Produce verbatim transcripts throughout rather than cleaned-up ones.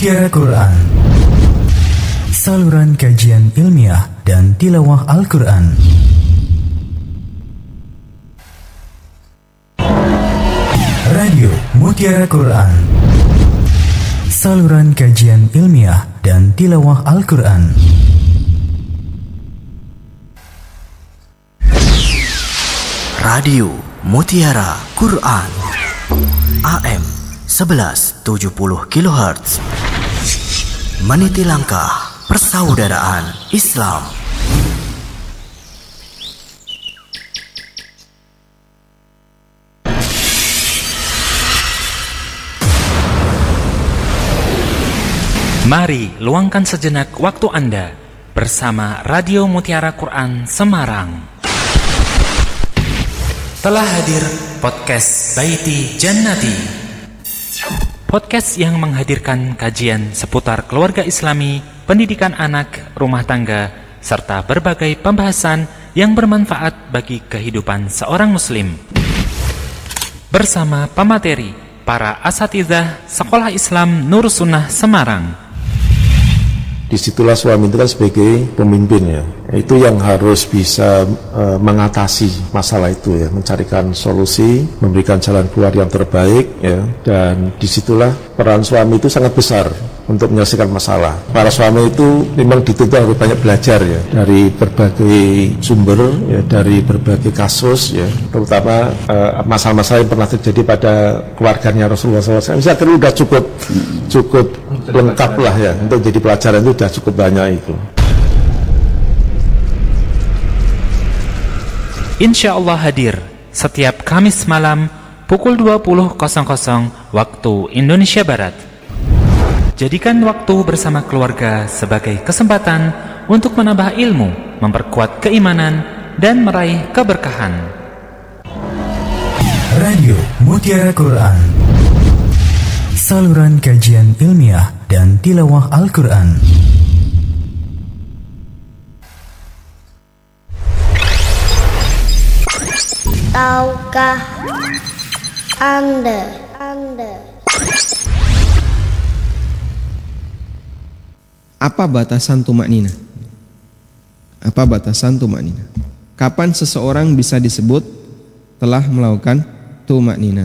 Mutiara Quran, saluran kajian ilmiah dan tilawah Al-Quran. Radio Mutiara Quran, saluran kajian ilmiah dan tilawah Al-Quran. Radio Mutiara Quran A M sebelas tujuh puluh kilohertz, meniti langkah persaudaraan Islam. Mari luangkan sejenak waktu Anda bersama Radio Mutiara Quran Semarang. Telah hadir podcast Baiti Jannati, podcast yang menghadirkan kajian seputar keluarga Islami, pendidikan anak, rumah tangga, serta berbagai pembahasan yang bermanfaat bagi kehidupan seorang muslim. Bersama pemateri, para asatidzah Sekolah Islam Nur Sunnah Semarang. Disitulah suami itu kan sebagai pemimpin ya, itu yang harus bisa e, mengatasi masalah itu ya, mencarikan solusi, memberikan jalan keluar yang terbaik ya, dan disitulah peran suami itu sangat besar untuk menyelesaikan masalah. Para suami itu memang dituntut harus banyak belajar ya, dari berbagai sumber ya, dari berbagai kasus ya, terutama e, masalah-masalah yang pernah terjadi pada keluarganya Rasulullah shallallahu alaihi wasallam. Saya kira sudah cukup cukup lengkap lah ya, untuk jadi pelajaran itu sudah cukup banyak itu. Insya Allah hadir setiap Kamis malam pukul dua puluh waktu Indonesia Barat. Jadikan waktu bersama keluarga sebagai kesempatan untuk menambah ilmu, memperkuat keimanan, dan meraih keberkahan. Radio Mutiara Quran, saluran kajian ilmiah dan tilawah Al-Quran. Tahukah Anda, Anda apa batasan tumaknina? Apa batasan tumaknina? Kapan seseorang bisa disebut telah melakukan tumaknina?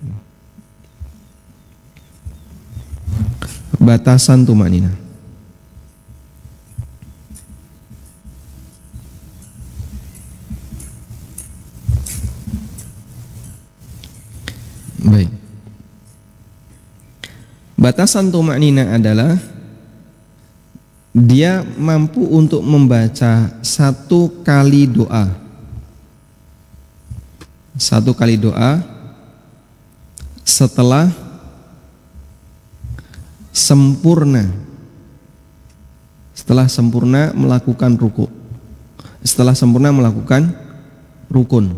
Batasan tumaknina. Baik. Batasan tumaknina adalah dia mampu untuk membaca satu kali doa. Satu kali doa setelah sempurna setelah sempurna melakukan ruku, setelah sempurna melakukan rukun,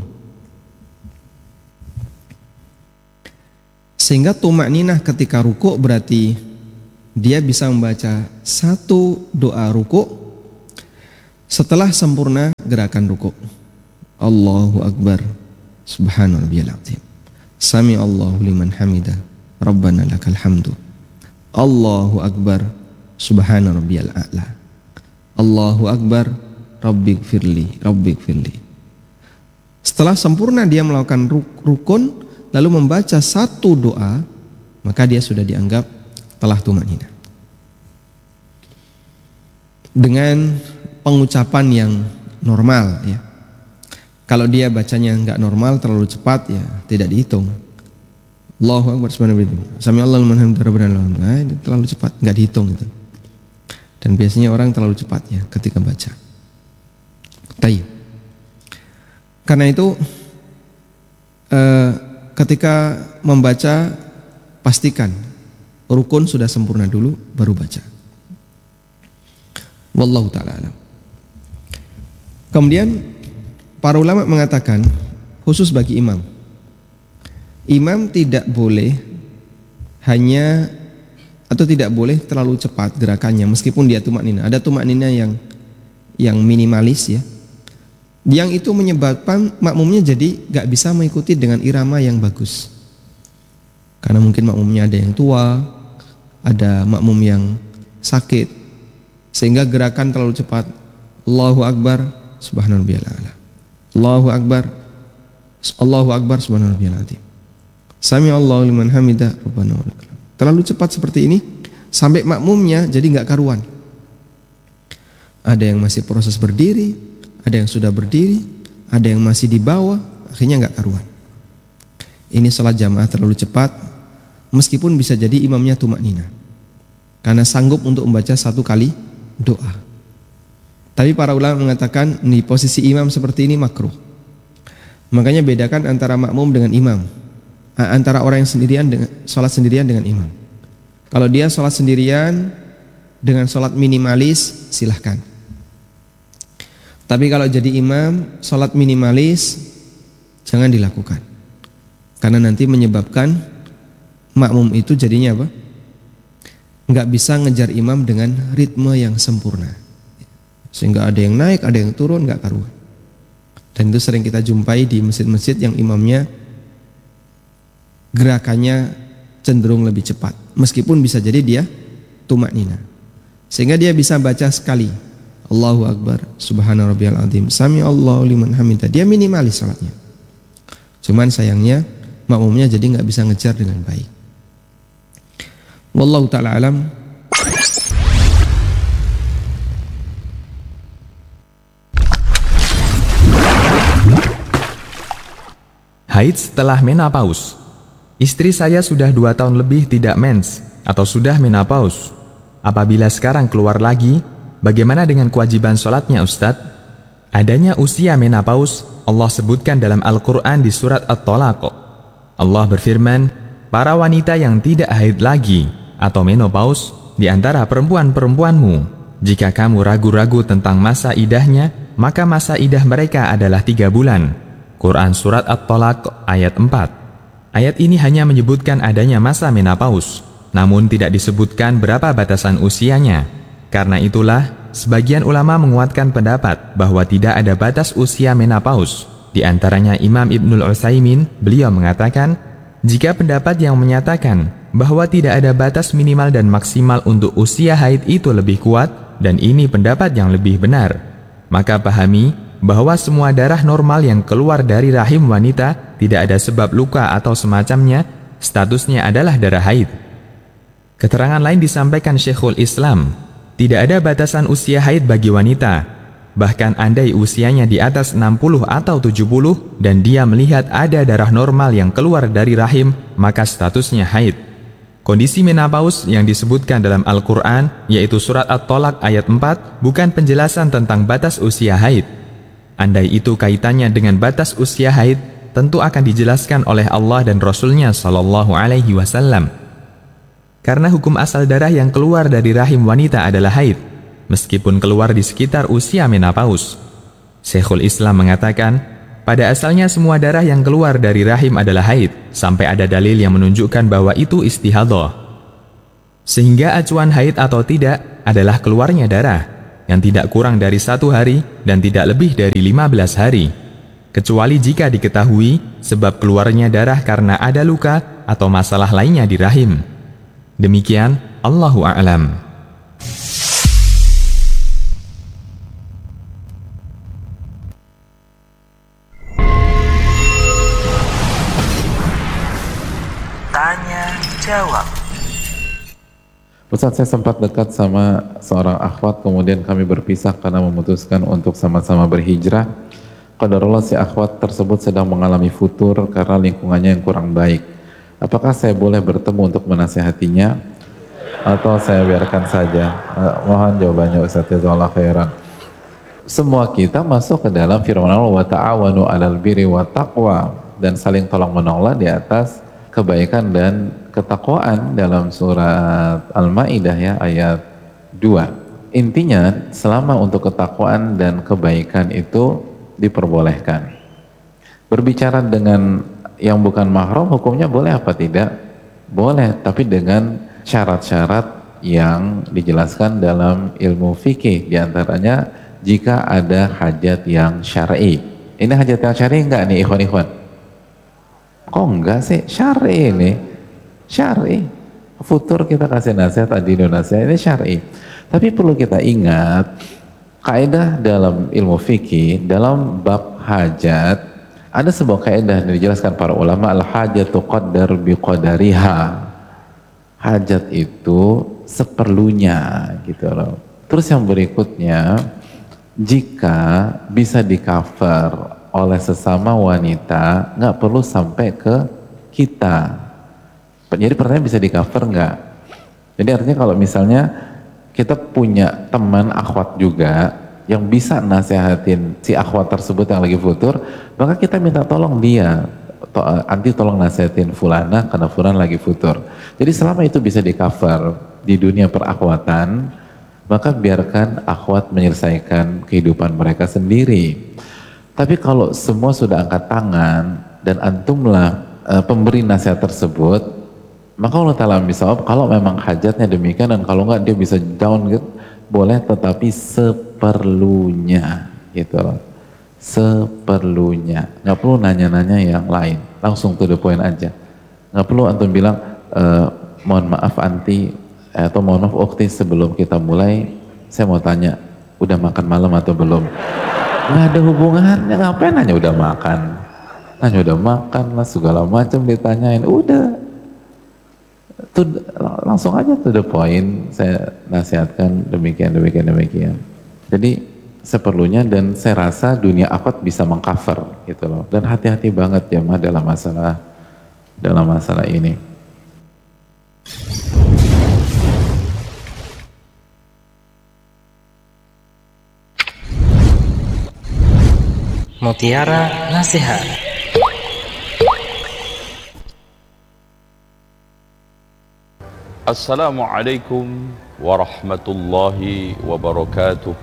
sehingga tumakninah ketika ruku berarti dia bisa membaca satu doa ruku setelah sempurna gerakan ruku. Allahu Akbar, subhanallahil azim, sami Allahu liman hamidah, rabbana lakal hamdu, Allahu Akbar, subhana rabbiyal a'la, Allahu Akbar, rabbighfirli, rabbighfirli. Setelah sempurna dia melakukan rukun lalu membaca satu doa, maka dia sudah dianggap telah tumakninah. Dengan pengucapan yang normal ya. Kalau dia bacanya enggak normal, terlalu cepat ya tidak dihitung. Allahu Akbar subhanallah, sami Allahu liman hamidah, rabbana lakal hamdu. Nah, itu terlalu cepat, enggak dihitung itu. Dan biasanya orang terlalu cepat ya ketika baca. Tayyib. Karena itu eh, ketika membaca pastikan rukun sudah sempurna dulu baru baca. Wallahu ta'ala alam. Kemudian para ulama mengatakan khusus bagi imam, imam tidak boleh hanya atau tidak boleh terlalu cepat gerakannya meskipun dia tumakninah. Ada tumakninah yang yang minimalis ya, yang itu menyebabkan makmumnya jadi gak bisa mengikuti dengan irama yang bagus. Karena mungkin makmumnya ada yang tua ada makmum yang sakit sehingga gerakan terlalu cepat. Allahu Akbar, subhanarabbiyal a'la. Allahu Akbar, Allahu Akbar, subhanarabbiyal azim. Sami Allahu liman hamidah, rabbana walakal hamd. Terlalu cepat seperti ini sampai makmumnya jadi nggak karuan. Ada yang masih proses berdiri, ada yang sudah berdiri, ada yang masih di bawah, akhirnya nggak karuan. Ini salat jamaah terlalu cepat, meskipun bisa jadi imamnya tumaknina karena sanggup untuk membaca satu kali doa. Tapi para ulama mengatakan di posisi imam seperti ini makruh. Makanya bedakan antara makmum dengan imam, antara orang yang sendirian dengan sholat sendirian dengan imam. Kalau dia sholat sendirian dengan sholat minimalis, silahkan. Tapi kalau jadi imam, sholat minimalis jangan dilakukan, karena nanti menyebabkan makmum itu jadinya apa? Nggak bisa ngejar imam dengan ritme yang sempurna, sehingga ada yang naik, ada yang turun, nggak karuan. Dan itu sering kita jumpai di masjid-masjid yang imamnya gerakannya cenderung lebih cepat, meskipun bisa jadi dia tumaknina, sehingga dia bisa baca sekali Allahu Akbar, subhana rabbiyal azim, sami Allahu liman hamidah. Dia minimalis salatnya, cuman sayangnya makmumnya jadi nggak bisa ngejar dengan baik. Wallahu ta'ala alam. Haid setelah menopause. Istri saya sudah dua tahun lebih tidak mens atau sudah menopause. Apabila sekarang keluar lagi, bagaimana dengan kewajiban sholatnya, Ustadz? Adanya usia menopause Allah sebutkan dalam Al-Quran di surat At-Tolaq. Allah berfirman, para wanita yang tidak haid lagi atau menopause di antara perempuan-perempuanmu, jika kamu ragu-ragu tentang masa idahnya, maka masa idah mereka adalah tiga bulan. Quran Surat At-Tolaq ayat empat. Ayat ini hanya menyebutkan adanya masa menopause, namun tidak disebutkan berapa batasan usianya. Karena itulah, sebagian ulama menguatkan pendapat bahwa tidak ada batas usia menopause. Di antaranya Imam Ibnul Utsaimin, beliau mengatakan, jika pendapat yang menyatakan bahwa tidak ada batas minimal dan maksimal untuk usia haid itu lebih kuat, dan ini pendapat yang lebih benar, maka pahami bahwa semua darah normal yang keluar dari rahim wanita tidak ada sebab luka atau semacamnya, statusnya adalah darah haid. Keterangan lain disampaikan Syekhul Islam, tidak ada batasan usia haid bagi wanita. Bahkan andai usianya di atas enam puluh atau tujuh puluh dan dia melihat ada darah normal yang keluar dari rahim, maka statusnya haid. Kondisi menopause yang disebutkan dalam Al-Quran, yaitu surat At-Tolaq ayat empat, bukan penjelasan tentang batas usia haid. Andai itu kaitannya dengan batas usia haid, tentu akan dijelaskan oleh Allah dan Rasulnya Shallallahu Alaihi Wasallam. Karena hukum asal darah yang keluar dari rahim wanita adalah haid, meskipun keluar di sekitar usia menopause. Syekhul Islam mengatakan, pada asalnya semua darah yang keluar dari rahim adalah haid, sampai ada dalil yang menunjukkan bahwa itu istihadhah. Sehingga acuan haid atau tidak adalah keluarnya darah, yang tidak kurang dari satu hari dan tidak lebih dari lima belas hari. Kecuali jika diketahui sebab keluarnya darah karena ada luka atau masalah lainnya di rahim. Demikian, Allahu a'lam. Tanya jawab. Ustaz, saya sempat dekat sama seorang akhwat, kemudian kami berpisah karena memutuskan untuk sama-sama berhijrah. Qadarullah si akhwat tersebut sedang mengalami futur karena lingkungannya yang kurang baik. Apakah saya boleh bertemu untuk menasihatinya atau saya biarkan saja? Uh, mohon jawabannya Ustaz, jazakallahu khairan. Semua kita masuk ke dalam firman Allah, wa ta'awanu 'alal birri wa taqwa, dan saling tolong menolong di atas kebaikan dan ketakwaan dalam surat Al-Maidah ya ayat dua. Intinya selama untuk ketakwaan dan kebaikan itu diperbolehkan. Berbicara dengan yang bukan mahram hukumnya boleh apa tidak? Boleh, tapi dengan syarat-syarat yang dijelaskan dalam ilmu fikih, diantaranya jika ada hajat yang syar'i. Ini hajat yang syar'i enggak nih ikhwan-ikhwan? Kok enggak sih? Syar'i ini syar'i. futur kita kasih nasihat adilun nasihat, ini syar'i. Tapi perlu kita ingat, kaidah dalam ilmu fikih, dalam bab hajat, ada sebuah kaidah yang dijelaskan para ulama, al-hajatu qaddar biqadariha. Hajat itu seperlunya gitu loh. Terus yang berikutnya, jika bisa di cover oleh sesama wanita, nggak perlu sampai ke kita. Jadi pertanyaan, bisa di cover nggak? Jadi artinya kalau misalnya kita punya teman akhwat juga yang bisa nasihatin si akhwat tersebut yang lagi futur, maka kita minta tolong dia, anti tolong nasihatin fulana karena fulan lagi futur. Jadi selama itu bisa di cover di dunia perakhwatan, maka biarkan akhwat menyelesaikan kehidupan mereka sendiri. Tapi kalau semua sudah angkat tangan dan antumlah e, pemberi nasihat tersebut, maka Allah Ta'ala bisa, kalau memang hajatnya demikian, dan kalau enggak dia bisa down gitu, boleh, tetapi seperlunya gitu loh. Seperlunya, nggak perlu nanya-nanya yang lain, langsung to the point aja. Nggak perlu antum bilang, e, mohon maaf anti, atau mohon maaf ukti, sebelum kita mulai saya mau tanya, udah makan malam atau belum? Nggak ada hubungannya, ngapain nanya udah makan? Nanya udah makan lah, segala macam ditanyain, udah tuh, langsung aja to the point. Saya nasihatkan demikian, demikian, demikian. Jadi seperlunya, dan saya rasa dunia akhwat bisa mengcover gitu loh. Dan hati-hati banget ya mah dalam masalah dalam masalah ini. Mutiara Nasihat. Assalamualaikum warahmatullahi wabarakatuh.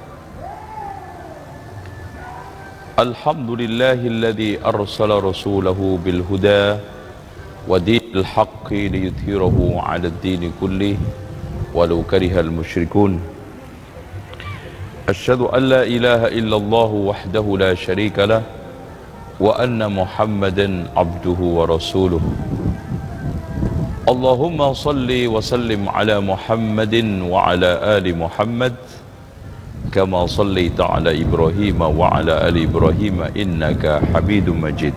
Alhamdulillahilladzi arsala rasulahu bil huda wa dinil haqqi liyudhhirahu 'ala ad-dini kullih walau karihal musyrikun. Asyhadu an la ilaha illallah wahdahu la syarika lah wa anna Muhammadan abduhu wa rasuluh. Allahumma salli wa sallim ala Muhammadin wa ala ali Muhammad kama sallaita ala Ibrahim wa ala ali Ibrahim innaka Hamidum Majid.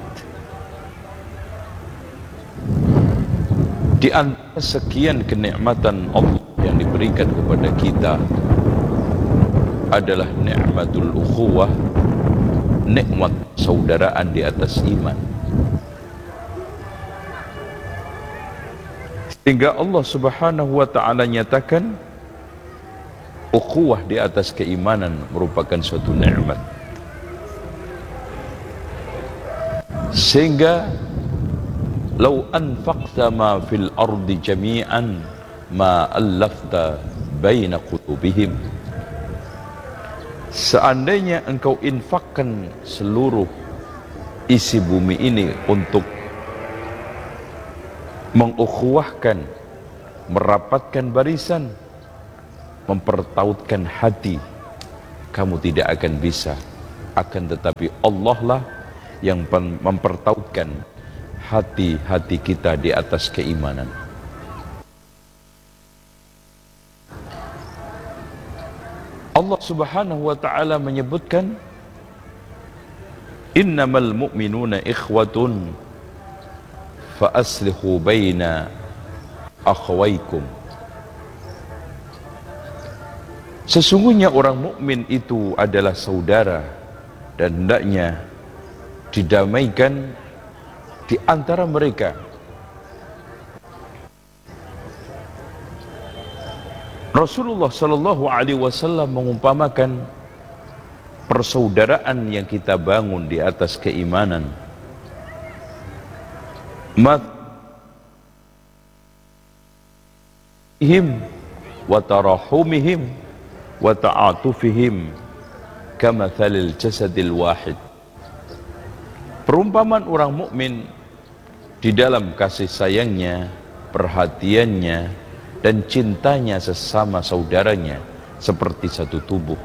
Di antara sekian kenikmatan Allah yang diberikan kepada kita adalah nikmatul ukhuwah, nikmat saudaraan di atas iman. Sehingga Allah Subhanahu wa ta'ala nyatakan ukhuwah di atas keimanan merupakan suatu nikmat. Sehingga lau anfaqta ma fil ardi jami'an ma allafta baina qulubihim. Seandainya engkau infakkan seluruh isi bumi ini untuk mengukhuwahkan, merapatkan barisan, mempertautkan hati, kamu tidak akan bisa. Akan tetapi Allah lah yang mempertautkan hati-hati kita di atas keimanan. Allah Subhanahu wa ta'ala menyebutkan, innamal mu'minuna ikhwatun fa aslihu baina akhwaykum. Sesungguhnya orang mukmin itu adalah saudara dan hendaknya didamaikan di antara mereka. Rasulullah Sallallahu Alaihi Wasallam mengumpamakan persaudaraan yang kita bangun di atas keimanan. Matihim wa tarahumihim wa ta'atufihim kamathalil jasadil wahid. Perumpamaan orang mukmin di dalam kasih sayangnya, perhatiannya, dan cintanya sesama saudaranya seperti satu tubuh.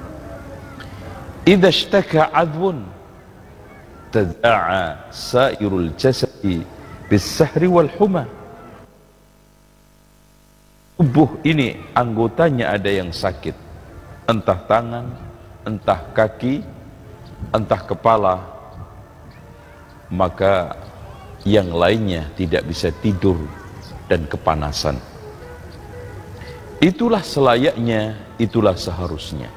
Idza ishtaka 'adwun tadaa'a sairul jasadi bis-sahri wal huma. tubuh ini anggotanya ada yang sakit, entah tangan, entah kaki, entah kepala, maka yang lainnya tidak bisa tidur dan kepanasan. Itulah selayaknya, itulah seharusnya.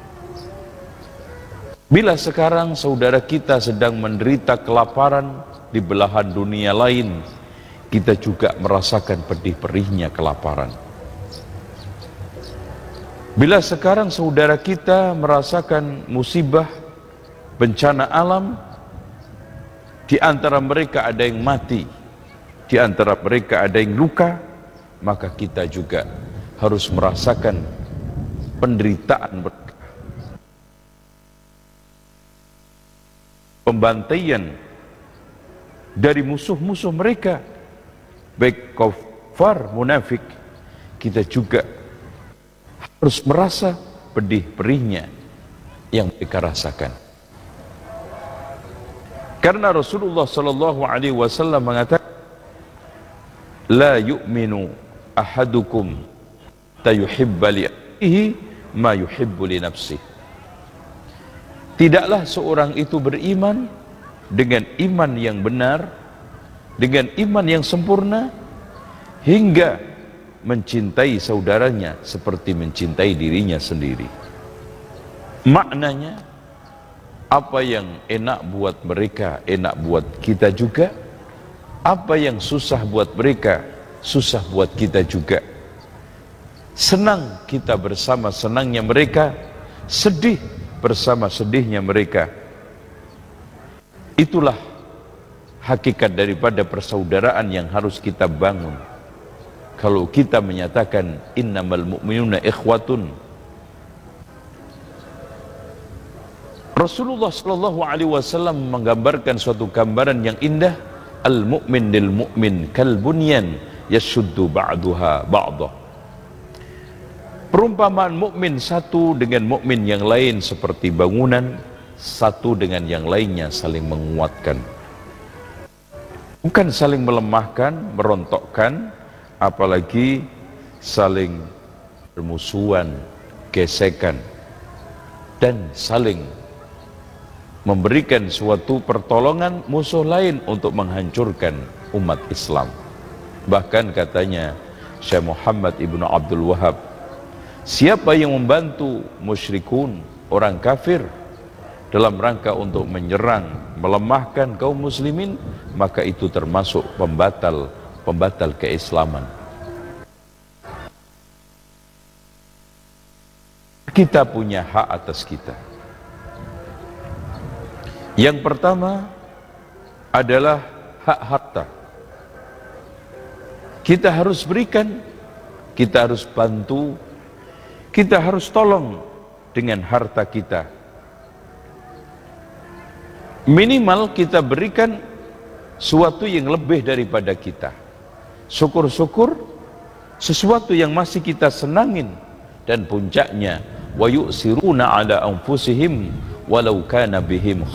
Bila sekarang saudara kita sedang menderita kelaparan di belahan dunia lain, kita juga merasakan pedih-perihnya kelaparan. Bila sekarang saudara kita merasakan musibah, bencana alam, di antara mereka ada yang mati, di antara mereka ada yang luka, maka kita juga harus merasakan penderitaan mereka. Pembantaian dari musuh-musuh mereka, baik kafir munafik, kita juga harus merasa pedih-perihnya yang mereka rasakan. Karena Rasulullah sallallahu alaihi wasallam mengatakan, la yu'minu ahadukum tayuhibba li akhihi ma yuhibbu li nafsihi. Tidaklah seorang itu beriman dengan iman yang benar, dengan iman yang sempurna, hingga mencintai saudaranya seperti mencintai dirinya sendiri. Maknanya, apa yang enak buat mereka, enak buat kita juga. Apa yang susah buat mereka, susah buat kita juga. Senang kita bersama senangnya mereka, sedih bersama sedihnya mereka. Itulah hakikat daripada persaudaraan yang harus kita bangun. Kalau kita menyatakan innamal mu'minuna ikhwatun, Rasulullah sallallahu alaihi wasallam menggambarkan suatu gambaran yang indah. Al-mu'min lil mu'min kal bunyan yashuddu ba'duha ba'dah. Perumpamaan mukmin satu dengan mukmin yang lain seperti bangunan, satu dengan yang lainnya saling menguatkan. Bukan saling melemahkan, merontokkan, apalagi saling bermusuhan, gesekan, dan saling memberikan suatu pertolongan musuh lain untuk menghancurkan umat Islam. Bahkan katanya Syekh Muhammad Ibnu Abdul Wahab, siapa yang membantu musyrikun, orang kafir, dalam rangka untuk menyerang, melemahkan kaum muslimin, maka itu termasuk pembatal pembatal keislaman. Kita punya hak atas kita. Yang pertama adalah hak harta. Kita harus berikan, kita harus bantu, kita harus tolong dengan harta kita. Minimal kita berikan sesuatu yang lebih daripada kita. Syukur-syukur sesuatu yang masih kita senangin, dan puncaknya wa yu'siruna ala anfusihim walau kana bihim